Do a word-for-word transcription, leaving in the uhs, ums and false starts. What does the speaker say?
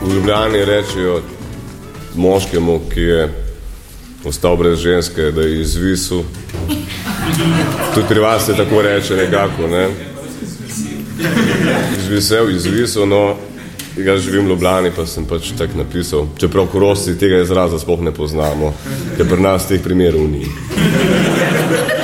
v Ljubljani rečejo moškemu, ki je ostal brez ženske, da je izvisil. Tudi pri vas se tako reče nekako, ne? Izvisel, izvisel, no, jaz živim v Ljubljani, pa sem pač tak napisal. Čeprav Korošci tega izraza sploh ne poznamo, ker pri nas teh primerov ni.